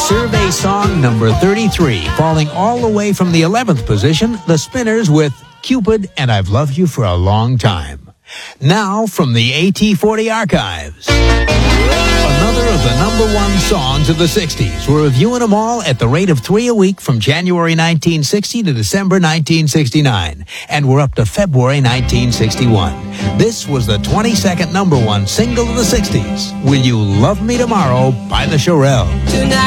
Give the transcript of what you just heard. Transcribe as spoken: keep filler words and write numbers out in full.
Survey song number thirty-three, falling all the way from the eleventh position, The Spinners with Cupid and I've Loved You for a Long Time. Now from the A T forty archives, another of the number one songs of the sixties. We're reviewing them all at the rate of three a week from January nineteen sixty to December nineteen sixty-nine. And we're up to February nineteen sixty-one. This was the twenty-second number one single of the sixties, Will You Love Me Tomorrow by the Shirelles. Tonight